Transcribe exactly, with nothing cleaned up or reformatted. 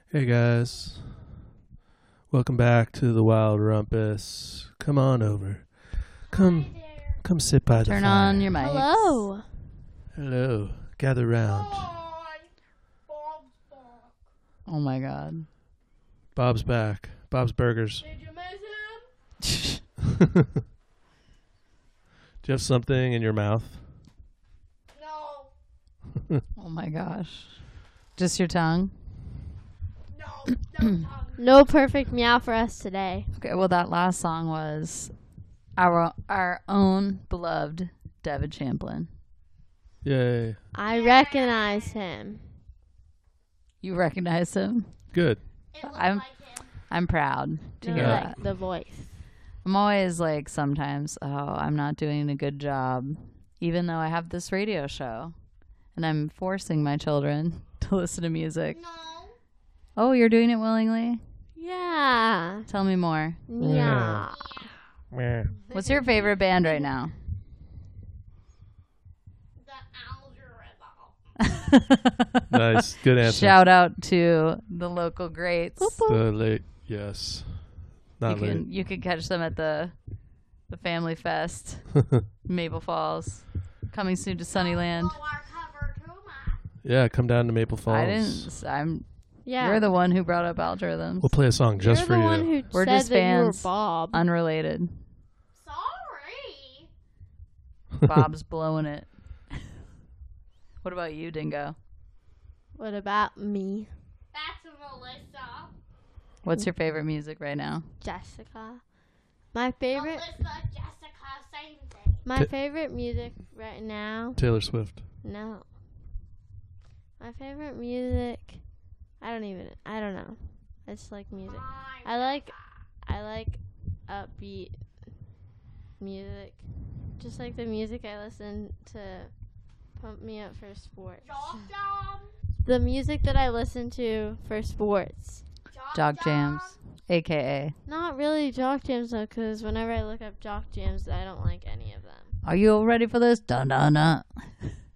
Hey guys, welcome back to the Wild Rumpus. Come on over. Come, come sit by the Turn fire. on your mics. Hello. Hello, gather round. Oh my god. Bob's back. Bob's Burgers. Did you miss him? Do you have something in your mouth? No. Oh my gosh. Just your tongue? No. No, no perfect meow for us today. Okay, well that last song was our our own beloved David Champlin. Yay. I recognize him. You recognize him? Good. I'm I'm proud to No, hear Yeah. that. like the voice. I'm always like sometimes, oh, I'm not doing a good job, even though I have this radio show and I'm forcing my children to listen to music. No. Oh, you're doing it willingly? Yeah. Tell me more. Yeah. Meh. What's your favorite band right now? The algorithm. Nice. Good answer. Shout out to the local greats. The late, yes. You Not late. can you can catch them at the the Family Fest, Maple Falls, coming soon to Sunnyland. Yeah, come down to Maple Falls. I didn't. s- I'm. Yeah. You're the one who brought up algorithms. We'll play a song just You're for the you. one who We're said just that you were fans. Bob. Unrelated. Sorry. Bob's blowing it. What about you, Dingo? What about me? That's Melissa. What's your favorite music right now? Jessica. My favorite. Melissa, Jessica, same thing. My T- favorite music right now. Taylor Swift. No. My favorite music. I don't even. I don't know. I just like music. I like. I like upbeat music. Just like the music I listen to pump me up for sports. Jock jam. The music that I listen to for sports. Jock Jams, A K A. Not really jock jams though, because whenever I look up jock jams, I don't like any of them. Are you all ready for this? Dun dun dun.